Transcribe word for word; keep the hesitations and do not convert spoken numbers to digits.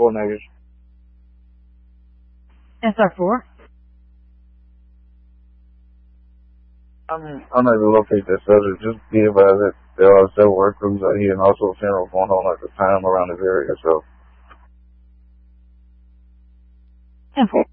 four negative. S R four? I'm unable to locate that subject. Just be advised that there are several work groups out here and also a funeral going on at the time around this area, so. ten four.